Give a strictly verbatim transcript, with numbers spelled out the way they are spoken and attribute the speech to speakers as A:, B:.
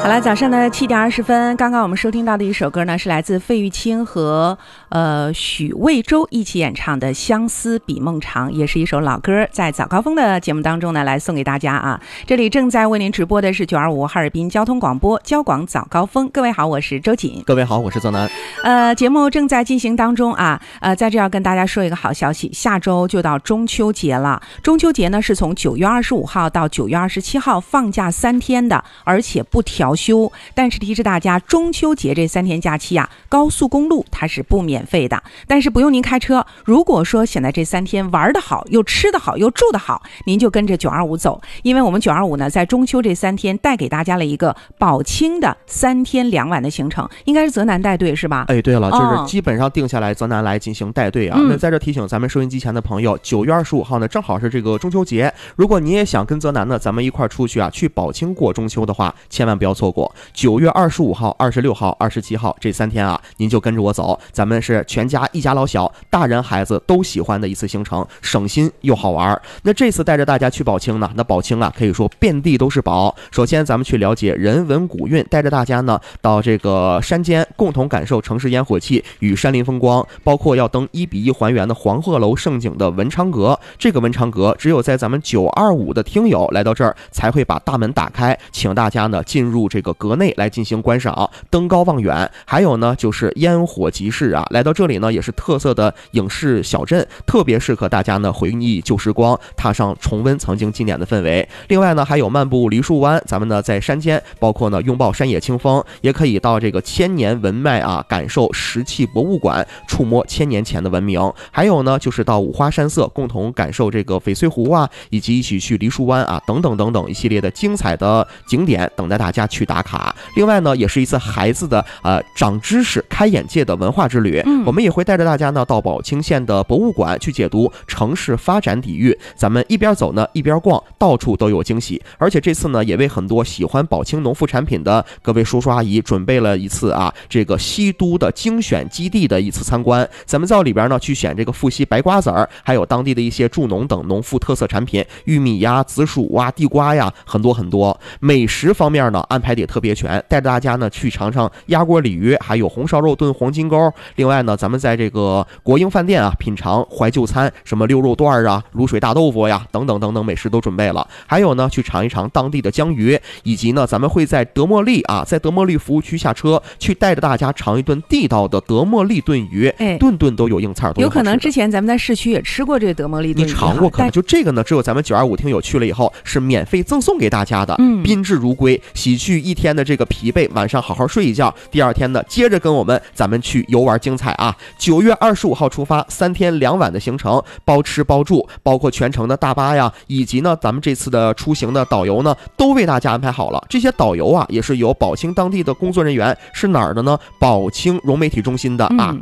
A: 好了，早上的七点二十分，刚刚我们收听到的一首歌呢，是来自费玉清和呃许魏洲一起演唱的《相思比梦长》，也是一首老歌，在早高峰的节目当中呢，来送给大家啊。这里正在为您直播的是九二五哈尔滨交通广播交广早高峰，各位好，我是周瑾。
B: 各位好，我是泽南。
A: 呃，节目正在进行当中啊，呃，在这要跟大家说一个好消息，下周就到中秋节了。中秋节呢是从九月二十五号到九月二十七号放假三天的，而且不调休。但是提示大家，中秋节这三天假期啊，高速公路它是不免费的，但是不用您开车。如果说现在这三天玩得好，又吃得好，又住得好，您就跟着九二五走，因为我们九二五呢，在中秋这三天带给大家了一个宝清的三天两晚的行程，应该是泽南带队是吧？
B: 哎，对了，就是基本上定下来泽南来进行带队啊。嗯、那在这提醒咱们收音机前的朋友，九月二十五号呢，正好是这个中秋节。如果你也想跟泽南呢，咱们一块出去啊，去宝清过中秋的话，千万不要错过。九月二十五号、二十六号、二十七号这三天啊，您就跟着我走，咱们是全家一家老小，大人孩子都喜欢的一次行程，省心又好玩。那这次带着大家去宝清呢，那宝清啊可以说遍地都是宝。首先咱们去了解人文古韵，带着大家呢到这个山间，共同感受城市烟火气与山林风光，包括要登一比一还原的黄鹤楼胜景的文昌阁。这个文昌阁只有在咱们九二五的听友来到这儿，才会把大门打开，请大家呢进入这个阁内来进行观赏，登高望远。还有呢就是烟火集市啊，来到这里呢也是特色的影视小镇，特别适合大家呢回忆旧时光，踏上重温曾经经典的氛围。另外呢还有漫步梨树湾，咱们呢在山间，包括呢拥抱山野清风，也可以到这个千年文脉啊，感受石器博物馆，触摸千年前的文明。还有呢就是到五花山色，共同感受这个翡翠湖啊，以及一起去梨树湾啊，等等等等一系列的精彩的景点等待大家去打卡。另外呢也是一次孩子的呃长知识开眼界的文化之旅、嗯、我们也会带着大家呢到宝清县的博物馆去解读城市发展底蕴，咱们一边走呢一边逛，到处都有惊喜。而且这次呢也为很多喜欢宝清农副产品的各位叔叔阿姨准备了一次啊这个西都的精选基地的一次参观，咱们在里边呢去选这个富硒白瓜子儿，还有当地的一些助农等农副特色产品，玉米呀、紫薯啊、地瓜呀，很多很多。美食方面呢安排的也特别全，带着大家呢去尝尝鸭锅鲤鱼，还有红烧肉炖黄金钩。另外呢咱们在这个国营饭店啊品尝怀旧餐，什么溜肉段啊、卤水大豆腐呀等等等等美食都准备了。还有呢去尝一尝当地的江鱼，以及呢咱们会在德莫利啊在德莫利服务区下车，去带着大家尝一顿地道的德莫利炖鱼，哎，顿顿都有硬菜，
A: 有可能之前咱们在市区也吃过这个德莫利炖鱼，
B: 你尝过？可能就这个呢只有咱们九二五听友去了以后是免费赠送给大家的，嗯，宾至如归，洗去一天的这个疲惫，晚上好好睡一觉，第二天呢接着跟我们咱们去游玩精彩啊。九月二十五号出发，三天两晚的行程，包吃包住，包括全程的大巴呀，以及呢咱们这次的出行的导游呢都为大家安排好了。这些导游啊也是由宝清当地的工作人员，是哪儿的呢？宝清融媒体中心的啊